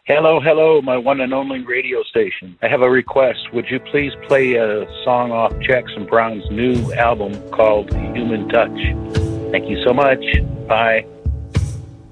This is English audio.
Hello, hello, my one and only radio station. I have a request. Would you please play a song off Jackson Browne's new album called Human Touch? Thank you so much. Bye.